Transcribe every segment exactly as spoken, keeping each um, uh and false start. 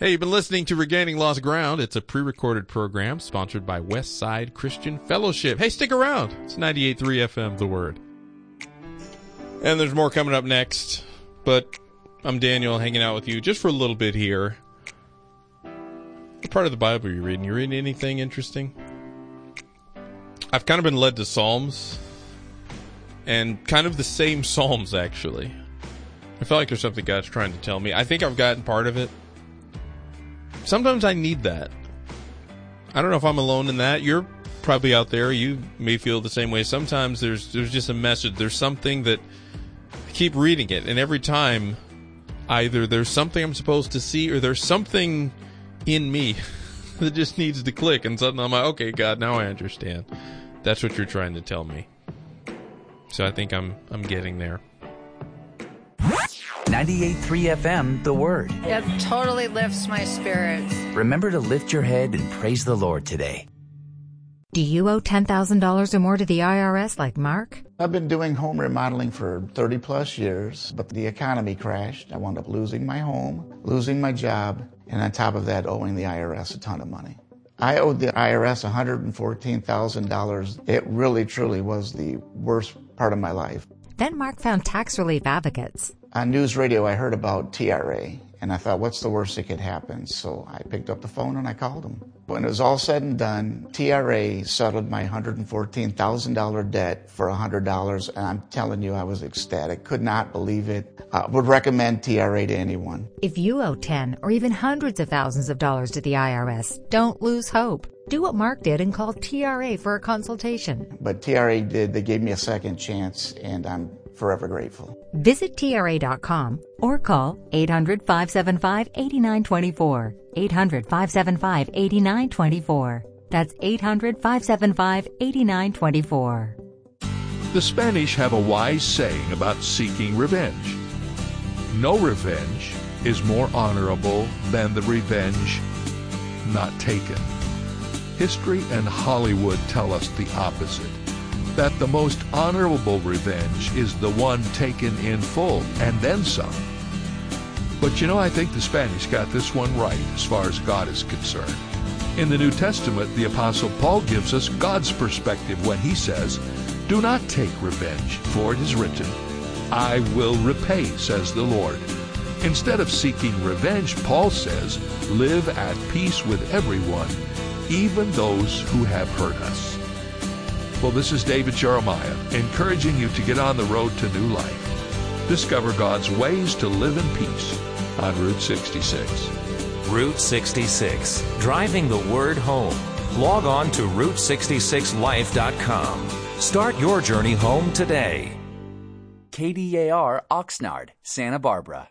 Hey, you've been listening to Regaining Lost Ground. It's a pre-recorded program sponsored by Westside Christian Fellowship. Hey, stick around. It's ninety-eight point three F M, The Word. And there's more coming up next, but I'm Daniel hanging out with you just for a little bit here. What part of the Bible are you reading? You reading anything interesting? I've kind of been led to Psalms, and kind of the same Psalms, actually. I feel like there's something God's trying to tell me. I think I've gotten part of it. Sometimes I need that. I don't know if I'm alone in that. You're probably out there. You may feel the same way. Sometimes there's there's just a message. There's something that I keep reading it, and every time either there's something I'm supposed to see or there's something in me that just needs to click, and suddenly I'm like, okay, God, now I understand. That's what you're trying to tell me. So I think I'm I'm getting there. ninety-eight point three F M, The Word. It totally lifts my spirits. Remember to lift your head and praise the Lord today. Do you owe ten thousand dollars or more to the I R S like Mark? I've been doing home remodeling for thirty plus years, but the economy crashed. I wound up losing my home, losing my job, and on top of that, owing the I R S a ton of money. I owed the I R S one hundred fourteen thousand dollars. It really, truly was the worst part of my life. Then Mark found tax relief advocates. On news radio, I heard about T R A, and I thought, what's the worst that could happen? So I picked up the phone and I called them. When it was all said and done, T R A settled my one hundred fourteen thousand dollars debt for one hundred dollars, and I'm telling you, I was ecstatic. Could not believe it. I would recommend T R A to anyone. If you owe ten or even hundreds of thousands of dollars to the I R S, don't lose hope. Do what Mark did and call T R A for a consultation. But T R A did. They gave me a second chance, and I'm forever grateful. Visit T R A dot com or call eight hundred, five seven five, eight nine two four. eight hundred, five seven five, eight nine two four. That's eight hundred, five seven five, eight nine two four. The Spanish have a wise saying about seeking revenge. No revenge is more honorable than the revenge not taken. History and Hollywood tell us the opposite, that the most honorable revenge is the one taken in full and then some. But you know, I think the Spanish got this one right as far as God is concerned. In the New Testament, the Apostle Paul gives us God's perspective when he says, "Do not take revenge, for it is written, I will repay, says the Lord." Instead of seeking revenge, Paul says, live at peace with everyone, even those who have hurt us. Well, this is David Jeremiah, encouraging you to get on the road to new life. Discover God's ways to live in peace on Route sixty-six. Route sixty-six, driving the word home. Log on to route sixty-six life dot com. Start your journey home today. K D A R Oxnard, Santa Barbara.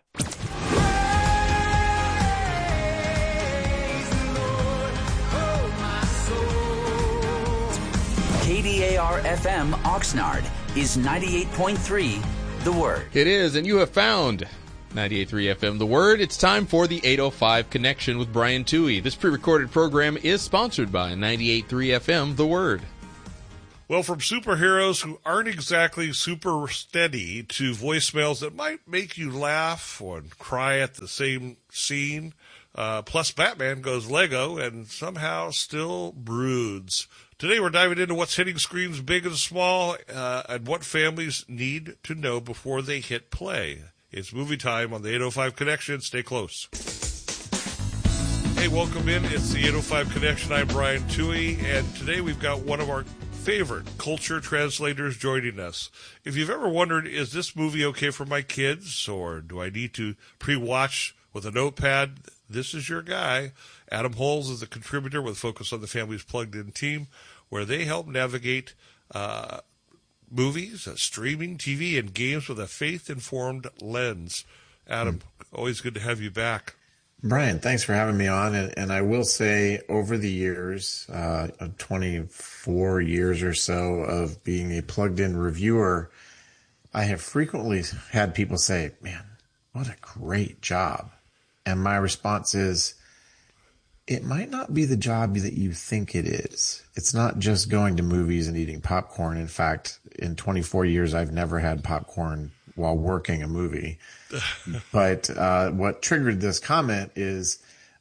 K D A R F M Oxnard is ninety-eight point three, The Word. It is, and you have found ninety-eight point three F M, The Word. It's time for the eight oh five Connection with Brian Toohey. This pre-recorded program is sponsored by ninety-eight point three F M, The Word. Well, from superheroes who aren't exactly super steady to voicemails that might make you laugh or cry at the same scene, uh, plus Batman goes Lego and somehow still broods. Today we're diving into what's hitting screens big and small uh, and what families need to know before they hit play. It's movie time on the eight oh five Connection. Stay close. Hey, welcome in. It's the eight oh five Connection. I'm Brian Toohey, and today we've got one of our favorite culture translators joining us. If you've ever wondered, is this movie okay for my kids, or do I need to pre-watch with a notepad? This is your guy. Adam Holes is a contributor with Focus on the Family's Plugged In team, where they help navigate uh, movies, uh, streaming, T V, and games with a faith-informed lens. Adam, mm. always good to have you back. Brian, thanks for having me on. And, and I will say, over the years, uh, twenty-four years or so of being a plugged-in reviewer, I have frequently had people say, man, what a great job. And my response is, it might not be the job that you think it is. It's not just going to movies and eating popcorn. In fact, in twenty-four years, I've never had popcorn while working a movie. But uh, what triggered this comment is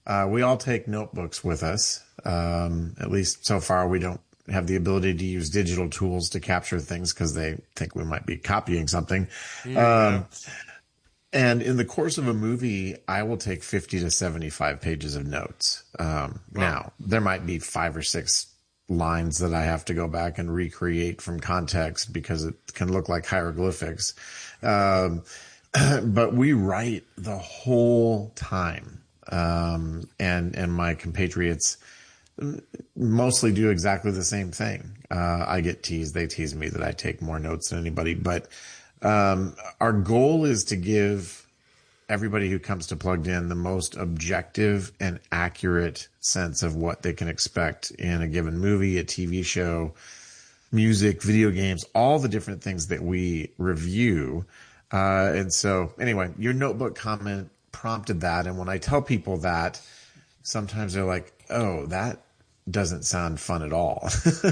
Uh, we all take notebooks with us. Um, at least so far, we don't have the ability to use digital tools to capture things because they think we might be copying something. Yeah. Um, and in the course of a movie, I will take fifty to seventy-five pages of notes. Um, wow. Now, there might be five or six lines that I have to go back and recreate from context because it can look like hieroglyphics. Um, but we write the whole time. Um, and, and my compatriots mostly do exactly the same thing. Uh, I get teased. They tease me that I take more notes than anybody, but, um, our goal is to give everybody who comes to Plugged In the most objective and accurate sense of what they can expect in a given movie, a T V show, music, video games, all the different things that we review. Uh, and so anyway, your notebook comment prompted that. And when I tell people that, sometimes they're like, oh, that doesn't sound fun at all.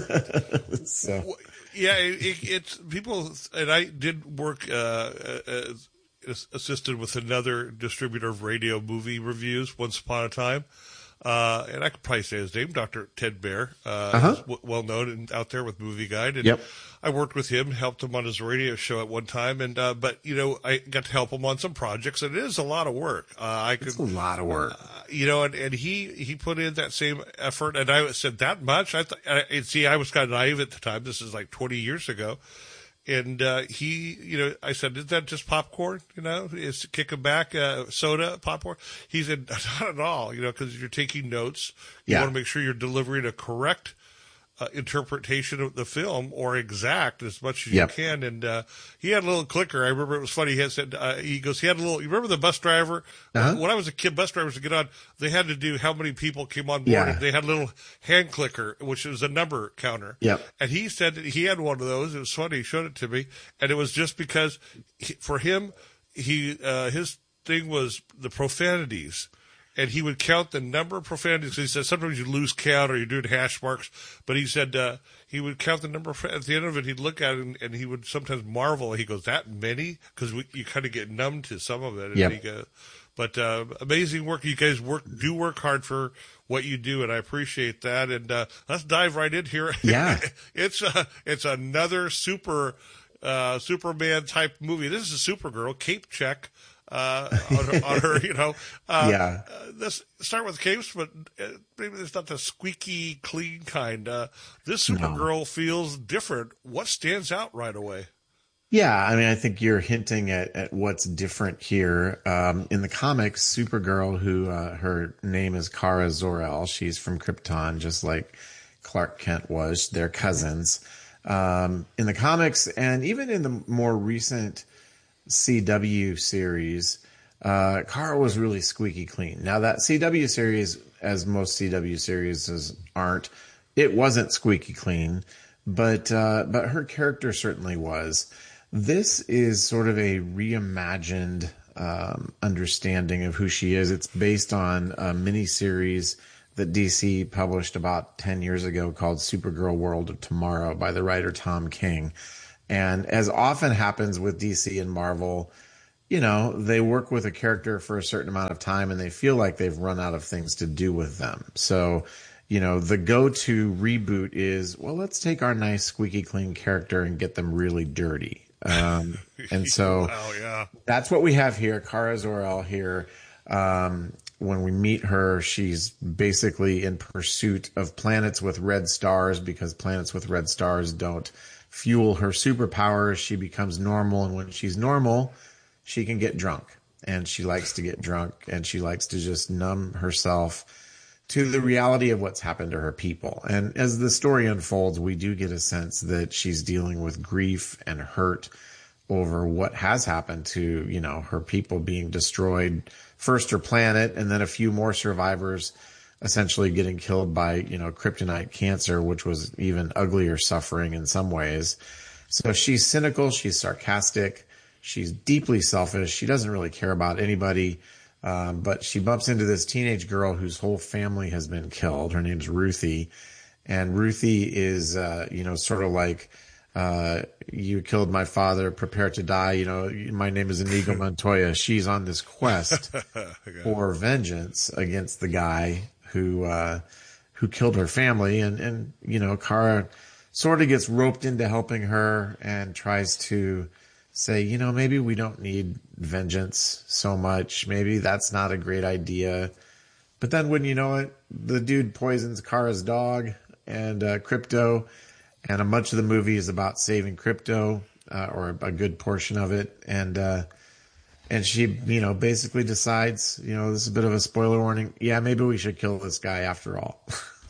So. Yeah, it, it's people, and I did work, uh, as, assisted with another distributor of radio movie reviews once upon a time. Uh, and I could probably say his name, Doctor Ted Baer, uh, uh-huh. w- well known and out there with Movie Guide. And yep. I worked with him, helped him on his radio show at one time. And, uh, but, you know, I got to help him on some projects, and it is a lot of work. Uh, I could, it's a lot of work. Uh, you know, and, and he, he put in that same effort. And I said, that much? I thought, and see, I was kind of naive at the time. This is like twenty years ago. And, uh, he, you know, I said, is that just popcorn? You know, is kicking back, uh, soda, popcorn? He said, not at all, you know, because you're taking notes. You yeah. want to make sure you're delivering a correct, uh, interpretation of the film, or exact as much as yep. you can. And, uh, he had a little clicker. I remember it was funny. He had said, uh, he goes, he had a little, you remember the bus driver? Uh-huh. When I was a kid, bus drivers would get on, they had to do how many people came on board. Yeah. And they had a little hand clicker, which was a number counter. Yep. And he said that he had one of those. It was funny. He showed it to me. And it was just because he, for him, he, uh, his thing was the profanities. And he would count the number of profanities. He said sometimes you lose count or you're doing hash marks. But he said uh, he would count the number of, at the end of it, he'd look at it and, and he would sometimes marvel. He goes, that many? Because you kind of get numb to some of it. Yep. And he goes, but uh, amazing work. You guys work do work hard for what you do, and I appreciate that. And uh, let's dive right in here. Yeah. it's uh, it's another super uh, Superman type movie. This is a Supergirl, cape check. Uh, on, her, on her, you know, uh, yeah. Uh, let's start with capes, but uh, maybe it's not the squeaky clean kind. Uh, this Supergirl no. feels different. What stands out right away? Yeah, I mean, I think you're hinting at, at what's different here. Um, in the comics, Supergirl, who uh, her name is Kara Zor-El, she's from Krypton, just like Clark Kent was. They're cousins. Um, in the comics, and even in the more recent C W series, uh, Kara was really squeaky clean. Now that C W series, as most C W series aren't, it wasn't squeaky clean, but, uh, but her character certainly was. This is sort of a reimagined, um, understanding of who she is. It's based on a miniseries that D C published about ten years ago called Supergirl World of Tomorrow by the writer Tom King. And as often happens with D C and Marvel, you know, they work with a character for a certain amount of time and they feel like they've run out of things to do with them. So, you know, the go-to reboot is, well, let's take our nice squeaky clean character and get them really dirty. Um, and so wow, yeah. that's what we have here. Kara Zor-El here. Um, when we meet her, she's basically in pursuit of planets with red stars because planets with red stars don't fuel her superpowers. She becomes normal, and when she's normal, she can get drunk, and she likes to get drunk, and she likes to just numb herself to the reality of what's happened to her people. And as the story unfolds, we do get a sense that she's dealing with grief and hurt over what has happened to, you know, her people being destroyed, first her planet, and then a few more survivors essentially getting killed by, you know, kryptonite cancer, which was even uglier suffering in some ways. So she's cynical, she's sarcastic, she's deeply selfish, she doesn't really care about anybody, um, but she bumps into this teenage girl whose whole family has been killed. Her name's Ruthie, and Ruthie is, uh, you know, sort of like uh, you killed my father, prepare to die. You know, my name is Inigo Montoya. She's on this quest for vengeance against the guy who, uh, who killed her family. And, and, you know, Kara sort of gets roped into helping her and tries to say, you know, maybe we don't need vengeance so much. Maybe that's not a great idea. But then when you know it, the dude poisons Kara's dog and uh, Crypto, and a bunch of the movie is about saving Crypto, uh, or a good portion of it. And uh, and she, you know, basically decides, you know, this is a bit of a spoiler warning. Yeah, maybe we should kill this guy after all.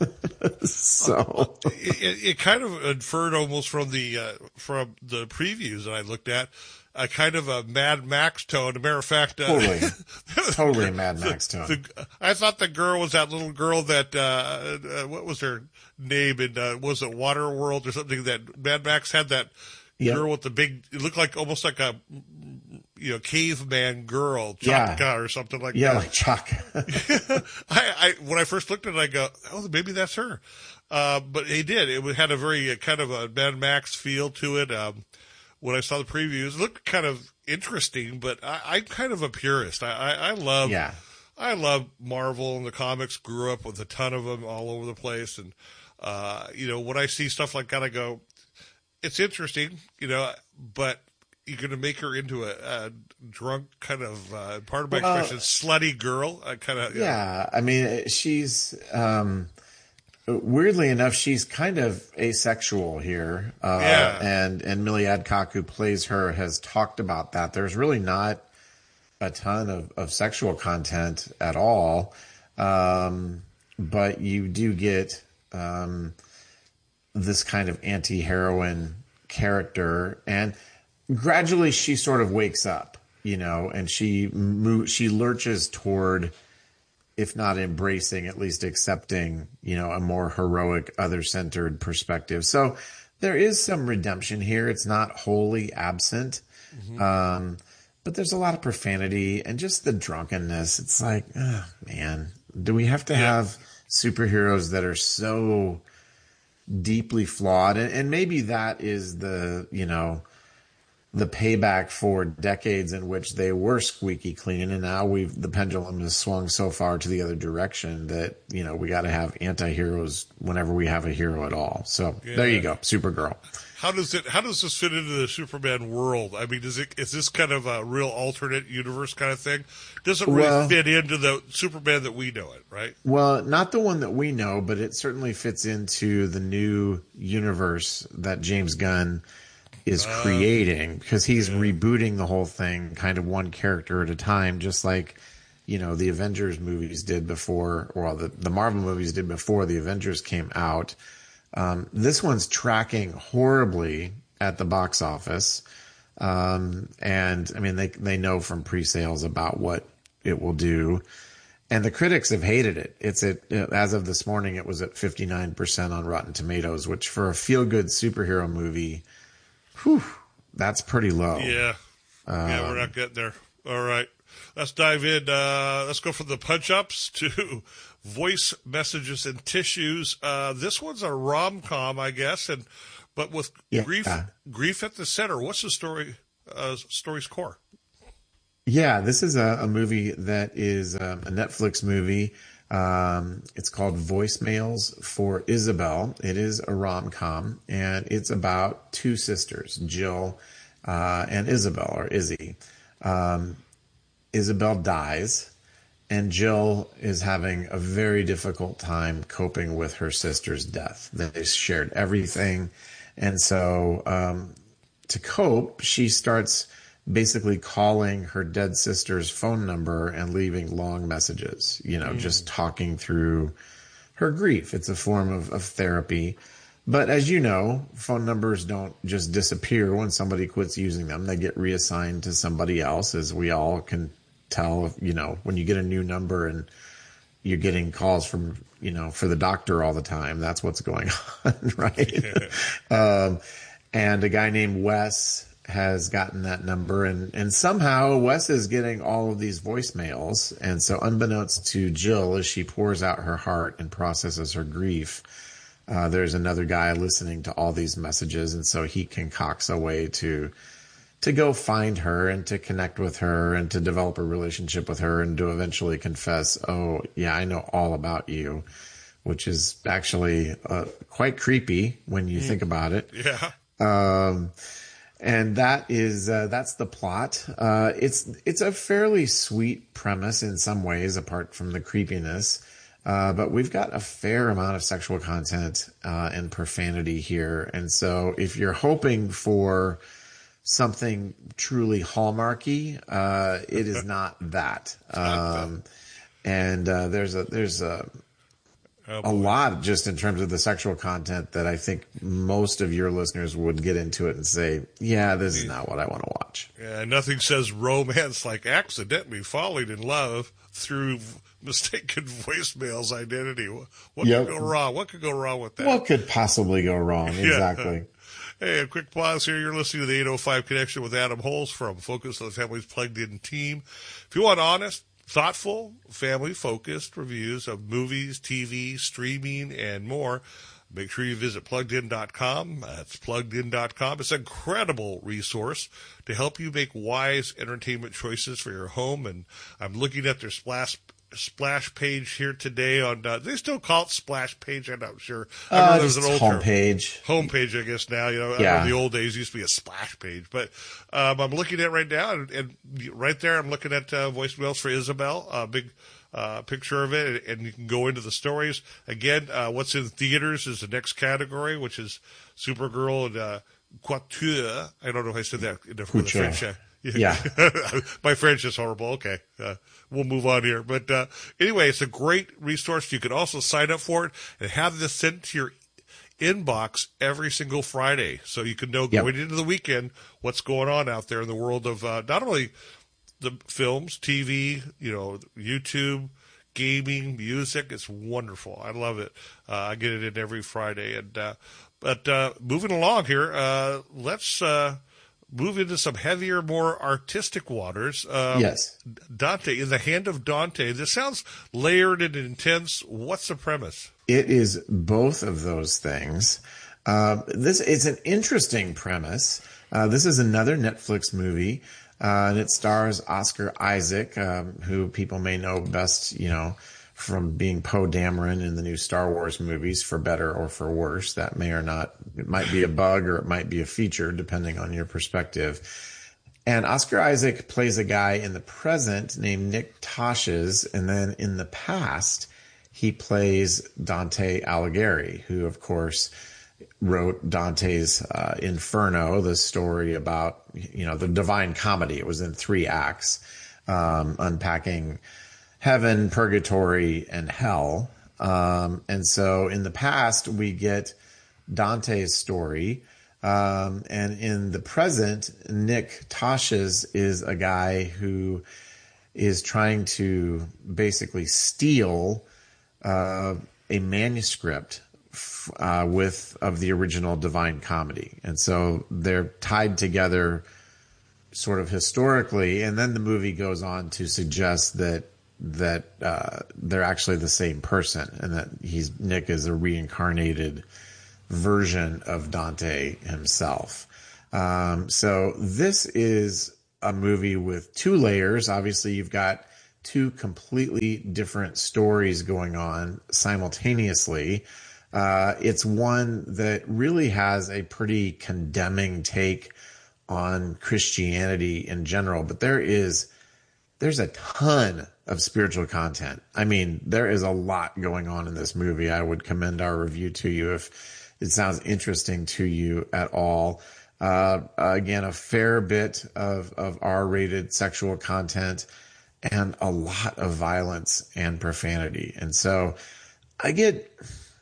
So it, it kind of inferred almost from the uh, from the previews that I looked at, a kind of a Mad Max tone. As a matter of fact, uh, totally, totally a Mad Max tone. The, the, I thought the girl was that little girl that uh, uh, what was her name in uh, was it Waterworld or something? That Mad Max had that yep. girl with the big. It looked like almost like a you know caveman girl, Chaka yeah. or something like yeah, that. Yeah, like Chaka. I, I when I first looked at it, I go, oh, maybe that's her. Uh, but he did. It had a very uh, kind of a Mad Max feel to it. Um, when I saw the previews, it looked kind of interesting, but I, I'm kind of a purist. I, I, I love, yeah. I love Marvel and the comics. Grew up with a ton of them all over the place, and uh, you know, when I see stuff like that, I go, it's interesting, you know, but you're going to make her into a, a drunk kind of uh, part of my well, expression, slutty girl. I kind of yeah. Know. I mean, she's. Um, Weirdly enough, she's kind of asexual here. Uh, yeah. And, and Millie Adcock, who plays her, has talked about that. There's really not a ton of, of sexual content at all. Um, but you do get um, this kind of anti-heroine character. And gradually she sort of wakes up, you know, and she mo- she lurches toward, if not embracing, at least accepting, you know, a more heroic, other-centered perspective. So there is some redemption here. It's not wholly absent. Mm-hmm. Um, but there's a lot of profanity and just the drunkenness. It's like, oh, man, do we have to yeah. have superheroes that are so deeply flawed? And, and maybe that is the, you know, the payback for decades in which they were squeaky clean, and now we've the pendulum has swung so far to the other direction that, you know, we got to have anti-heroes whenever we have a hero at all. So yeah. there you go, Supergirl. How does it? How does this fit into the Superman world? I mean, is it is this kind of a real alternate universe kind of thing? Does it really well, fit into the Superman that we know it, right? Well, not the one that we know, but it certainly fits into the new universe that James Gunn is creating, because he's yeah. rebooting the whole thing kind of one character at a time, just like, you know, the Avengers movies did before, or the, the Marvel movies did before the Avengers came out. Um, this one's tracking horribly at the box office. Um, and I mean, they, they know from pre-sales about what it will do. And the critics have hated it. It's at, as of this morning, it was at fifty-nine percent on Rotten Tomatoes, which for a feel-good superhero movie, whew, that's pretty low. Yeah. Um, yeah, we're not getting there. All right. Let's dive in. Uh, let's go from the punch-ups to voice messages and tissues. Uh, this one's a rom-com, I guess, and but with yeah. grief grief at the center. What's the story? Uh, story's core? Yeah, this is a, a movie that is um, a Netflix movie. Um, it's called Voicemails for Isabel. It is a rom-com, and it's about two sisters, Jill uh, and Isabel, or Izzy. Um, Isabel dies, and Jill is having a very difficult time coping with her sister's death. They shared everything, and so um, to cope, she starts basically calling her dead sister's phone number and leaving long messages, you know, mm. just talking through her grief. It's a form of, of therapy. But as you know, phone numbers don't just disappear when somebody quits using them. They get reassigned to somebody else, as we all can tell, you know, when you get a new number and you're getting calls from, you know, for the doctor all the time, that's what's going on, right? um, and a guy named Wes has gotten that number, and, and somehow Wes is getting all of these voicemails. And so unbeknownst to Jill, as she pours out her heart and processes her grief, uh, there's another guy listening to all these messages, and so he concocts a way to to go find her and to connect with her and to develop a relationship with her and to eventually confess, oh, yeah, I know all about you, which is actually uh, quite creepy when you mm. think about it. Yeah. Um, and that is, uh, that's the plot. Uh, it's, it's a fairly sweet premise in some ways, apart from the creepiness. Uh, but we've got a fair amount of sexual content, uh, and profanity here. And so if you're hoping for something truly hallmarky, uh, it is not that. Um, and, uh, there's a, there's a, oh, a lot just in terms of the sexual content that I think most of your listeners would get into it and say, yeah, this is not what I want to watch. Yeah. Nothing says romance like accidentally falling in love through mistaken voicemails identity. What yep. could go wrong? What could go wrong with that? What could possibly go wrong? Exactly. Yeah. Hey, a quick pause here. You're listening to the eight oh five Connection with Adam Holz from Focus on the Family's Plugged In team. If you want honest, thoughtful, family-focused reviews of movies, T V, streaming, and more, make sure you visit plugged in dot com. That's plugged in dot com. It's an incredible resource to help you make wise entertainment choices for your home. And I'm looking at their splash splash page here today on, uh, they still call it splash page? I'm not sure. I uh, there's an old homepage. Homepage, I guess now, you know, yeah. in the old days it used to be a splash page, but, um, I'm looking at it right now and, and right there I'm looking at, uh, voicemails for Isabel, a uh, big, uh, picture of it, and you can go into the stories. Again, uh, what's in theaters is the next category, which is Supergirl and, uh, Couture. I don't know if I said that in the French. Uh, Yeah. My French is horrible. Okay. Uh, we'll move on here. But, uh, anyway, it's a great resource. You can also sign up for it and have this sent to your inbox every single Friday. So you can know yep. going into the weekend what's going on out there in the world of, uh, not only the films, T V, you know, YouTube, gaming, music. It's wonderful. I love it. Uh, I get it in every Friday. And, uh, but, uh, moving along here, uh, let's, uh, move into some heavier, more artistic waters. Um, yes. Dante, In the Hand of Dante. This sounds layered and intense. What's the premise? It is both of those things. Uh, this is an interesting premise. Uh, this is another Netflix movie, uh, and it stars Oscar Isaac, um, who people may know best, you know, from being Poe Dameron in the new Star Wars movies, for better or for worse. That may or not, it might be a bug or it might be a feature, depending on your perspective. And Oscar Isaac plays a guy in the present named Nick Tosches, and then in the past, he plays Dante Alighieri, who, of course, wrote Dante's uh, Inferno, the story about, you know, the Divine Comedy. It was in three acts, um, unpacking heaven, purgatory, and hell. Um, and so in the past, we get Dante's story. Um, and in the present, Nick Tosches is a guy who is trying to basically steal uh, a manuscript uh, with of the original Divine Comedy. And so they're tied together sort of historically. And then the movie goes on to suggest that that uh, they're actually the same person, and that he's Nick is a reincarnated version of Dante himself. Um, so this is a movie with two layers. Obviously, you've got two completely different stories going on simultaneously. Uh, it's one that really has a pretty condemning take on Christianity in general, but there is there's a ton of spiritual content. I mean, there is a lot going on in this movie. I would commend our review to you if it sounds interesting to you at all. Uh, again, a fair bit of, of R-rated sexual content and a lot of violence and profanity. And so I get,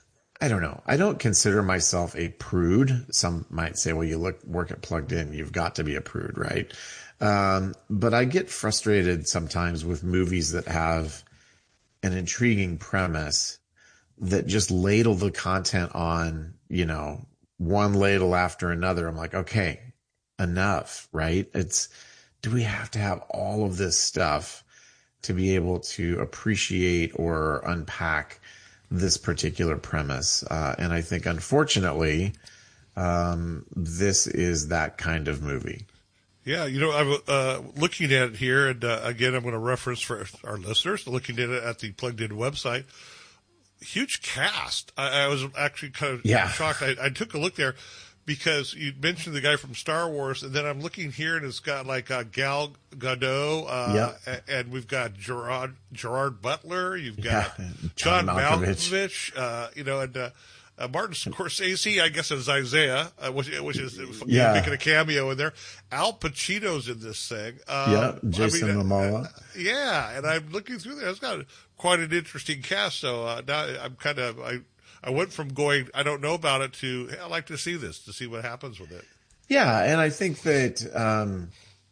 I don't know. I don't consider myself a prude. Some might say, well, you look, work at Plugged In, you've got to be a prude, right? Um, but I get frustrated sometimes with movies that have an intriguing premise that just ladle the content on, you know, one ladle after another. I'm like, okay, enough, right? It's, do we have to have all of this stuff to be able to appreciate or unpack this particular premise. Uh, and I think, unfortunately, um, this is that kind of movie. Yeah, you know, I'm uh, looking at it here, and uh, again, I'm going to reference for our listeners, looking at it at the Plugged In website. Huge cast. I, I was actually kind of yeah. shocked. I, I took a look there because you mentioned the guy from Star Wars, and then I'm looking here, and it's got like uh, Gal Gadot, uh, yep. and we've got Gerard Gerard Butler. You've got yeah. John, John Malkovich. Malkovich, uh, you know, and uh, Uh, Martin Scorsese, I guess, is Isaiah, uh, which, which is yeah. making a cameo in there. Al Pacino's in this thing. Um, yeah, Jason I mean, Momoa. Uh, yeah, and I'm looking through there. It's got quite an interesting cast. So uh, now I'm kind of I I went from going I don't know about it to hey, I like to see this to see what happens with it. Yeah, and I think that um,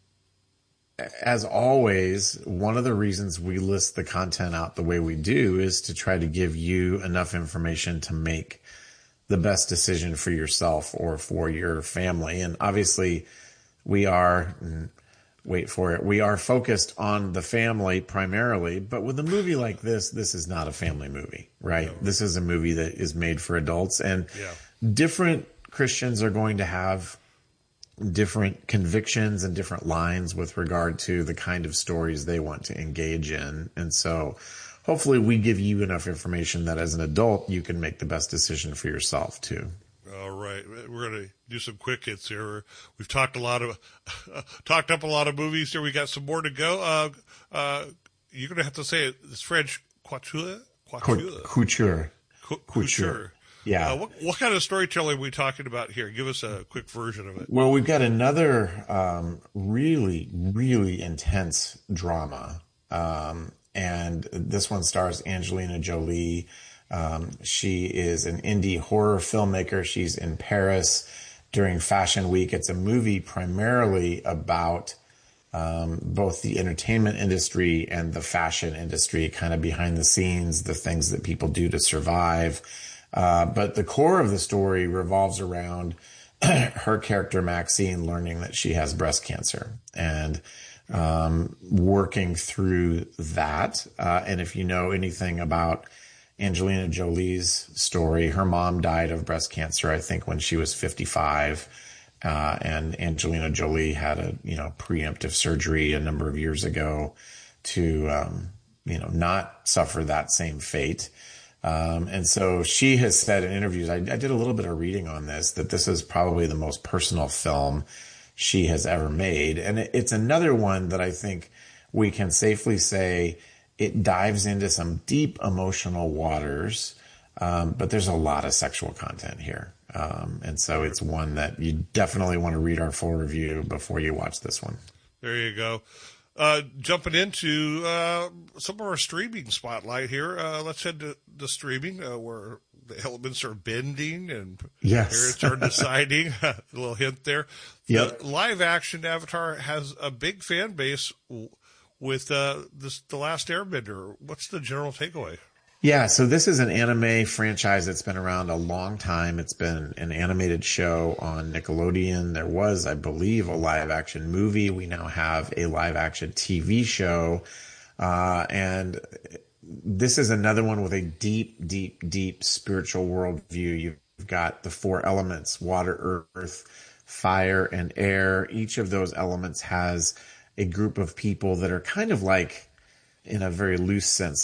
as always, one of the reasons we list the content out the way we do is to try to give you enough information to make the best decision for yourself or for your family. And obviously we are, wait for it, we are focused on the family primarily, but with a movie like this, this is not a family movie, right? No. This is a movie that is made for adults, and yeah. different Christians are going to have different convictions and different lines with regard to the kind of stories they want to engage in. And so hopefully we give you enough information that as an adult, you can make the best decision for yourself too. All right. We're going to do some quick hits here. We've talked a lot of, uh, talked up a lot of movies here. We got some more to go. Uh, uh, you're going to have to say it. It's French. Couture? Couture. Couture. Couture. Yeah. Uh, what, what kind of storytelling are we talking about here? Give us a quick version of it. Well, we've got another um, really, really intense drama. Um, and this one stars Angelina Jolie. Um, she is an indie horror filmmaker. She's in Paris during Fashion Week. It's a movie primarily about um, both the entertainment industry and the fashion industry, kind of behind the scenes, the things that people do to survive. Uh, but the core of the story revolves around her character, Maxine, learning that she has breast cancer and um, working through that. Uh, and if you know anything about Angelina Jolie's story, her mom died of breast cancer, I think, when she was fifty-five. Uh, and Angelina Jolie had a, you know, preemptive surgery a number of years ago to, um, you know, not suffer that same fate. Um, and so she has said in interviews, I, I did a little bit of reading on this, that this is probably the most personal film she has ever made. And it, it's another one that I think we can safely say it dives into some deep emotional waters. Um, but there's a lot of sexual content here. Um, and so it's one that you definitely want to read our full review before you watch this one. There you go. Uh, jumping into uh, some of our streaming spotlight here. Uh, let's head to the streaming uh, where the elements are bending and yes. parents are deciding. A little hint there. Yep. The live action Avatar has a big fan base with uh, this, The Last Airbender. What's the general takeaway? Yeah, so this is an anime franchise that's been around a long time. It's been an animated show on Nickelodeon. There was, I believe, a live action movie. We now have a live action T V show. Uh, and this is another one with a deep, deep, deep spiritual worldview. You've got the four elements: water, earth, fire, and air. Each of those elements has a group of people that are kind of like, in a very loose sense,